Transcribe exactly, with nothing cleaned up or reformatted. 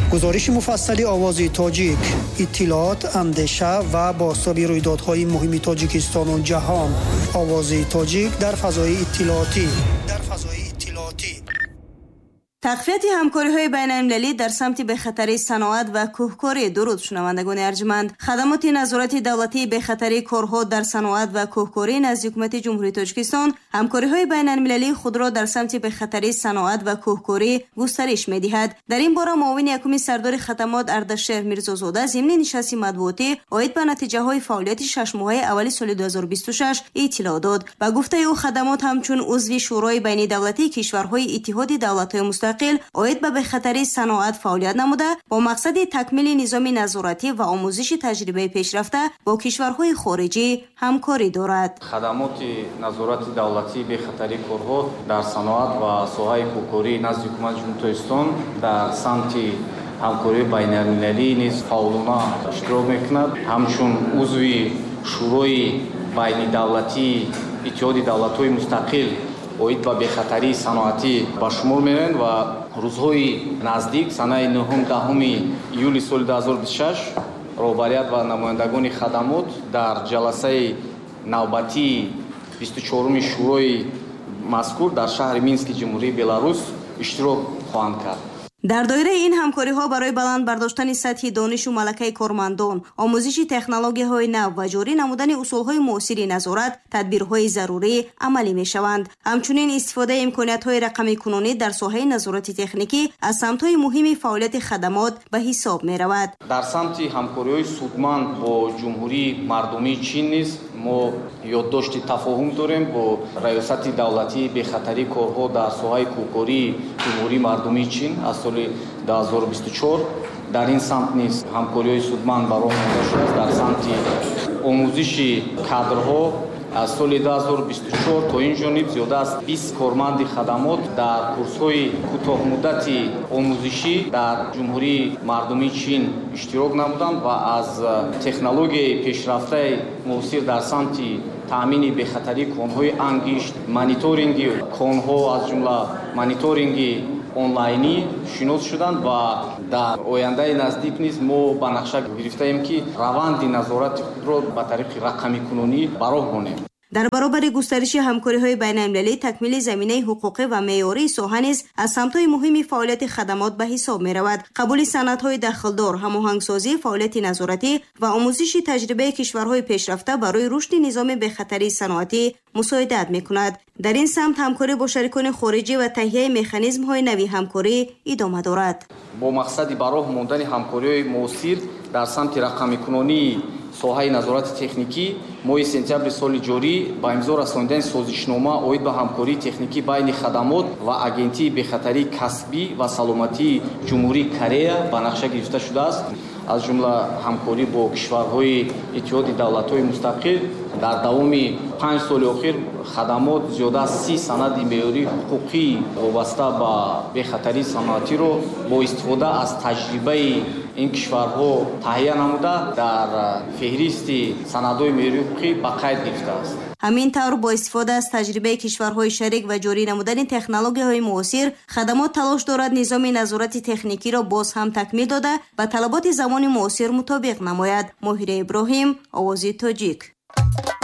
گزارش مفصلی آواز تاجیک، اطلاعات، اندیشه و بازتاب رویدادهای مهم تاجیکستان و جهان. آواز تاجیک در فضای اطلاعاتی. در فضای اطلاعاتی. تقویت همکاری‌های بین‌المللی در سمت بخطری صنعت و کوهکاری. درود شنوندگان ارجمند. خدمات نظارت دولتی بخطری کارها در صنعت و کوهکاری نزد حکومت جمهوری تاجیکستان همکاری‌های بین‌المللی خود را در سمت بخطری صنعت و کوهکاری گسترش می‌دهد. در این باره معاون یکم سردار خدمات اردشیر میرزازاده ضمن نشست مطبوعاتی عاید به نتیجه‌های فعالیت شش ماهه اول سال دو هزار و بیست و شش اطلاع داد. به گفته او خدمات همچون عضو شورای بین دولتی کشورهای اتحاد دولت‌های مستقل عاید به بخطری صنعت فعالیت نموده با مقصد تکمیل نظام نظارتی و آموزش تجربه پیشرفته با کشورهای خارجی همکاری دارد. خدمات نظارت دولتی بخطری کارها در صنعت و ساحه کوهکاری نزد حکومت جمهوری تاجیکستان در سمت همکاری بین‌المللی نیز فعالانه اشتراک میکند. همچون عضو شورای بین دولتی اتحاد دولت‌های مستقل عاید به بخطری صنعتی به شمار می‌آیند و روزهای نزدیک سنه نهم دهم ایولی سال دو هزار و بیست و شش رهبریت و نمایندگان خدمات در جلسه نوبتی بیست و چهارم شورای مذکور در شهر مینسک جمهوری بلاروس اشتراک خواهند کرد. در دایره این همکاری ها برای بلند برداشتن سطح دانش و ملکه کارمندان، آموزش تکنولوژی های نو و جاری نمودن اصول های معاصر نظارت، تدبیرهای ضروری عملی می شوند. همچنین استفاده امکانات های رقمی کنونی در ساحه نظارت تکنیکی از سمت های مهم فعالیت خدمات به حساب می رود. در سمت همکاری های سودمند با جمهوری مردمی چین نیز ما یادداشت تفاهم داریم با ریاست دولتی بخطری کارها در ساحه کوهکاری جمهوری مردمی چین از سال دو هزار و بیست و چهار. در این سمت نیز همکاری‌های سودمند برای مونده شده است. در سمت آموزش کادرها از سال دو هزار و بیست و چهار تا این جانب زیاده از بیست کارمند خدمات در کورس‌های کوتاه مدتی آموزشی در جمهوری مردمی چین اشتراک نمودند و از تکنولوژی پیشرفته معاصر در سمت تامین بخطری کان‌های انگشت، مانیتورینگ کان‌ها از جمله مانیتورینگ онлайни шинос шуданд ва дар ояндаи наздик низ мо ба нақша гирифтаем ки раванди назорати худро ба тариқи рақамикунонӣ бароҳ монем. در برابر گسترش همکاری‌های بین‌المللی تکمیل زمینه حقوقی و معیاری ساحه نیز از سمت‌های مهم فعالیت خدمات به حساب می‌رود. قبول سندهای دخلدار، هماهنگسازی فعالیت نظارتی و آموزش تجربه کشورهای پیشرفته برای رشد نظام بخطری صنعتی مساعدت می‌کند. در این سمت همکاری با شریکان خارجی و تهیه مکانیزم‌های نوی همکاری ادامه دارد. با مقصد براه ماندن همکاری‌های معاصر در سمت رقمی‌کنونی соҳаи назорати техникӣ моҳи сентябри соли ҷорӣ ба имзо расонидани созишнома оид ба ҳамкории техникӣ байни хадамот ва агентии бехатарии касбӣ ва саломатии ҷумҳурии Корея ба нақша гирифта шудааст. аз ҷумла ҳамкорӣ бо кишварҳои иттиҳоди давлатҳои мустақил дар давоми панҷ соли охир хадамот зиёда аз си санади меъёрии ҳуқуқӣ вобаста ба бехатарии саноатиро бо истифода аз таҷрибаи ин кишварҳо таҳия намуда дар феҳристи санадҳои меъёрии ҳуқуқӣ ба қайд гирифтааст. همین طور با استفاده از تجربه کشورهای شریک و جاری نمودن تکنولوژی‌های معاصر، خدمات تلاش دارد نظام نظارت تکنیکی را باز هم تکمیل داده و طلبات زمان معاصر مطابق نماید. ماهر ابراهیم، آواز تاجیک.